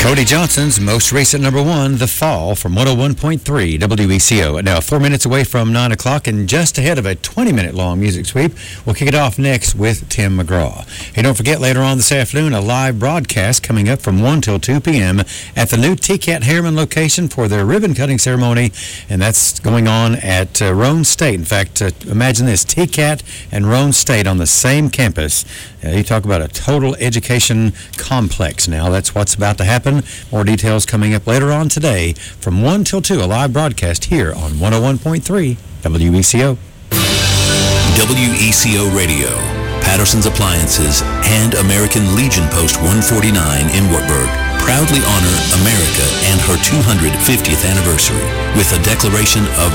Cody Johnson's most recent number one, The Fall, from 101.3 WECO. Now, 4 minutes away from 9 o'clock and just ahead of a 20-minute long music sweep. We'll kick it off next with Tim McGraw. Hey, don't forget, later on this afternoon, a live broadcast coming up from 1 till 2 p.m. at the new TCAT Harriman location for their ribbon-cutting ceremony, and that's going on at Roane State. In fact, imagine this, TCAT and Roane State on the same campus. You talk about a total education complex now. That's what's about to happen. More details coming up later on today from 1 till 2, a live broadcast here on 101.3 WECO. WECO Radio, Patterson's Appliances, and American Legion Post 149 in Wartburg proudly honor America and her 250th anniversary with a declaration of